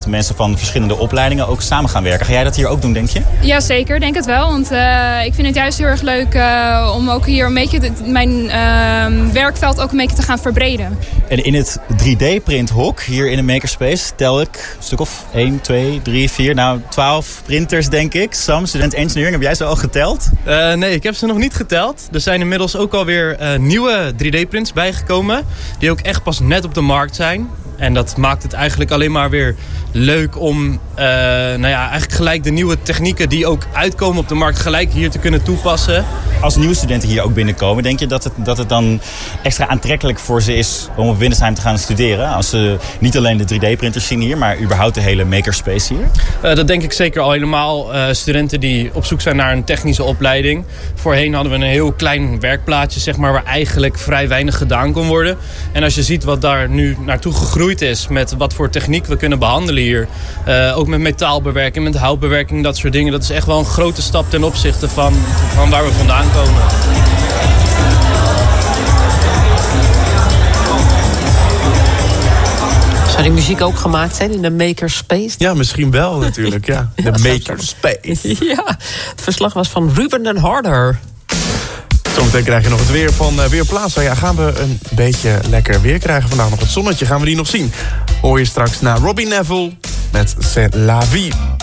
de mensen van verschillende opleidingen ook samen gaan werken. Ga jij dat hier ook doen, denk je? Ja, zeker. Denk het wel. Want ik vind het juist heel erg leuk om ook hier een beetje mijn werkveld ook een beetje te gaan verbreden. En in het 3D-printhok hier in de Makerspace tel ik een stuk of 1, 2, 3, 4, 12 printers, denk ik. Sam, student engineering, heb jij ze al geteld? Nee, ik heb ze nog niet geteld. Er zijn inmiddels ook alweer nieuwe 3D-prints bijgekomen. Die ook echt pas net op de markt zijn. En dat maakt het eigenlijk alleen maar weer leuk om eigenlijk gelijk de nieuwe technieken die ook uitkomen op de markt gelijk hier te kunnen toepassen. Als nieuwe studenten hier ook binnenkomen, denk je dat het dan extra aantrekkelijk voor ze is om op Windesheim te gaan studeren? Als ze niet alleen de 3D-printers zien hier, maar überhaupt de hele makerspace hier? Dat denk ik zeker al helemaal. Studenten die op zoek zijn naar een technische opleiding. Voorheen hadden we een heel klein werkplaatje, zeg maar, waar eigenlijk vrij weinig gedaan kon worden. En als je ziet wat daar nu naartoe gegroeid is, met wat voor techniek we kunnen behandelen hier. Ook met metaalbewerking, met houtbewerking, dat soort dingen. Dat is echt wel een grote stap ten opzichte van waar we vandaan komen. Zou die muziek ook gemaakt zijn in de Makerspace? Ja, misschien wel natuurlijk. Ja. De Makerspace. Ja, het verslag was van Ruben den Harder. Zometeen krijg je nog het weer van Weerplaza. Ja, gaan we een beetje lekker weer krijgen vandaag. Nog het zonnetje, gaan we die nog zien. Hoor je straks naar Robbie Neville met C'est la vie.